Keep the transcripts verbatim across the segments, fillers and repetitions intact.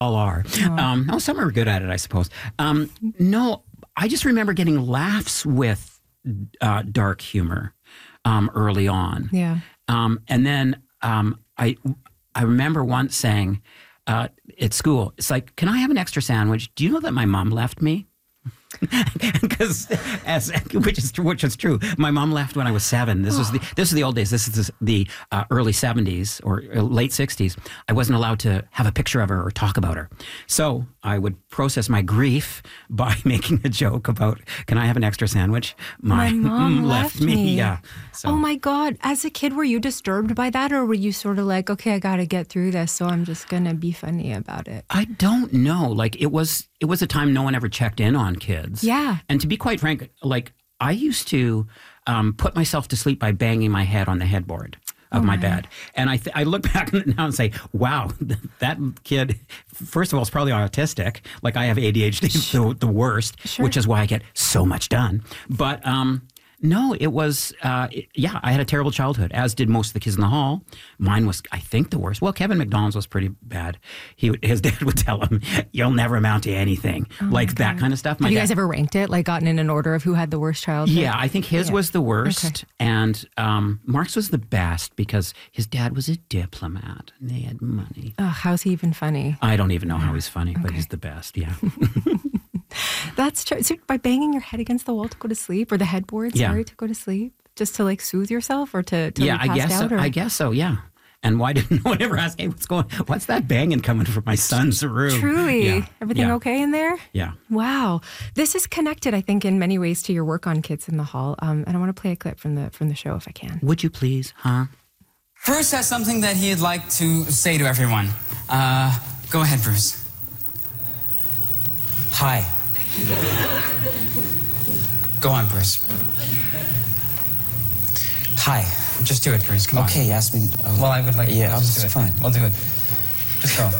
all are. Oh. Um, oh, some are good at it, I suppose. Um, no, I just remember getting laughs with uh, dark humor um, early on. Yeah. Um, and then um, I I remember once saying uh, at school, it's like, can I have an extra sandwich? Do you know that my mom left me? Because as which is which is true. My mom left when I was seven. This was the this is the old days. This is the uh, early seventies or late sixties. I wasn't allowed to have a picture of her or talk about her. So I would process my grief by making a joke about, can I have an extra sandwich? My, my mom left, left me. me. Yeah. So. Oh my God. As a kid, were you disturbed by that, or were you sort of like, okay, I got to get through this, so I'm just going to be funny about it? I don't know. Like it was it was a time no one ever checked in on kids. Yeah. And to be quite frank, like I used to um, put myself to sleep by banging my head on the headboard of oh my, my bed. And I th- I look back now and say, wow, that kid, first of all, is probably autistic. Like I have A D H D, the, the worst, sure. which is why I get so much done. But um, no, it was, uh, it, yeah, I had a terrible childhood, as did most of the kids in the hall. Mine was, I think, the worst. Well, Kevin McDonald's was pretty bad. He, his dad would tell him, you'll never amount to anything, oh like that kind of stuff. My have you dad, guys ever ranked it, like gotten in an order of who had the worst childhood? Yeah, I think his yeah. was the worst. Okay. And um, Mark's was the best because his dad was a diplomat and they had money. Oh, how's he even funny? I don't even know how he's funny, okay. but he's the best, yeah. That's true. So by banging your head against the wall to go to sleep, or the headboard, yeah. sorry, to go to sleep, just to like soothe yourself, or to, to yeah, like, I guess out, so. or? I guess so. Yeah. And why didn't no one ever ask, hey, what's going? What's that banging coming from my son's room? Truly, yeah. everything yeah. okay in there? Yeah. Wow, this is connected, I think, in many ways to your work on Kids in the Hall. Um, and I want to play a clip from the from the show if I can. Would you please, huh? Bruce has something that he'd like to say to everyone. Uh, go ahead, Bruce. Hi. Go on, Bruce. Hi. Just do it, Bruce. Come okay, on. Okay, ask me. Uh, well, I would like. Yeah, just do it. Fine. We'll do it. Just go.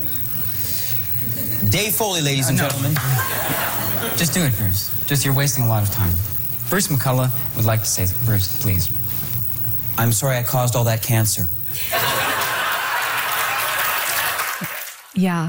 Dave Foley, ladies and uh, no. gentlemen. Just do it, Bruce. Just you're wasting a lot of time. Bruce McCullough would like to say, Bruce, please. I'm sorry I caused all that cancer. Yeah.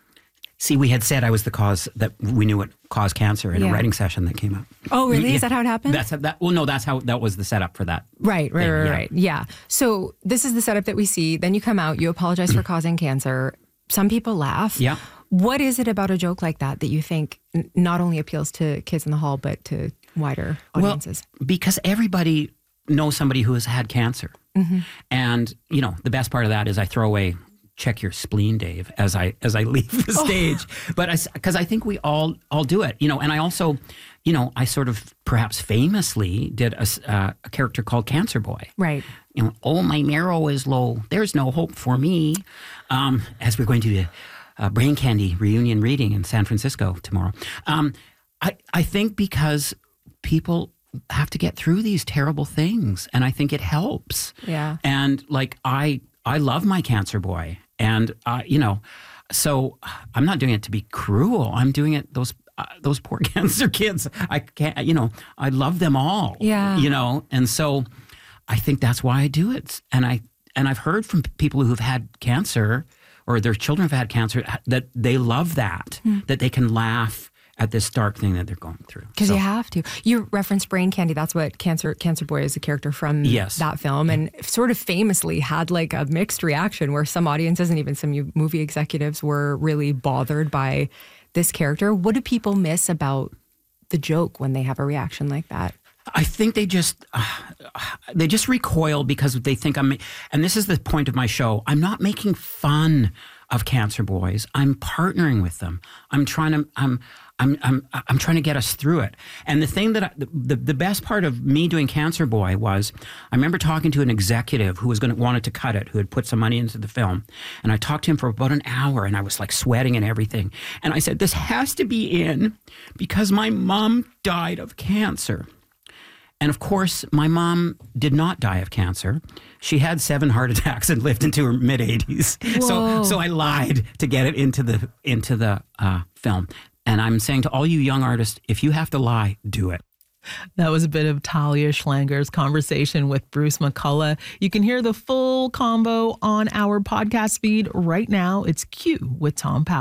See, we had said I was the cause that we knew what caused cancer in yeah. a writing session that came up. Oh, really? Yeah. Is that how it happened? That's how that. Well, no, that's how that was the setup for that. Right, right, thing, right, yeah. right. Yeah. So this is the setup that we see. Then you come out, you apologize for causing cancer. Some people laugh. Yeah. What is it about a joke like that that you think n- not only appeals to kids in the hall, but to wider audiences? Well, because everybody knows somebody who has had cancer. Mm-hmm. And, you know, the best part of that is I throw away, check your spleen, Dave, as I as I leave the stage. Oh. But because I, I think we all all do it, you know, and I also, you know, I sort of perhaps famously did a, uh, a character called Cancer Boy. Right. You know, oh, my marrow is low. There's no hope for me. Um, as we're going to the uh, Brain Candy reunion reading in San Francisco tomorrow. Um, I, I think because people have to get through these terrible things, and I think it helps. Yeah. And like I, I love my Cancer Boy, and uh, you know, so I'm not doing it to be cruel. I'm doing it those uh, those poor cancer kids. I can't, you know, I love them all. Yeah. You know, and so I think that's why I do it. And I and I've heard from people who've had cancer or their children have had cancer that they love that, mm. that they can laugh at this dark thing that they're going through. Because so. you have to. You referenced Brain Candy. That's what Cancer Cancer Boy is, a character from yes. that film, and sort of famously had like a mixed reaction where some audiences and even some movie executives were really bothered by this character. What do people miss about the joke when they have a reaction like that? I think they just uh, they just recoil because they think I'm, and this is the point of my show, I'm not making fun of cancer boys. I'm partnering with them. I'm trying to I'm I'm I'm I'm trying to get us through it. And the thing that I, the the best part of me doing Cancer Boy was I remember talking to an executive who was going to wanted to cut it, who had put some money into the film, and I talked to him for about an hour, and I was like sweating and everything. And I said, "This has to be in because my mom died of cancer." And of course, my mom did not die of cancer. She had seven heart attacks and lived into her mid eighties. So, so I lied to get it into the into the uh, film. And I'm saying to all you young artists, if you have to lie, do it. That was a bit of Talia Schlanger's conversation with Bruce McCullough. You can hear the full combo on our podcast feed right now. It's Q with Tom Powell.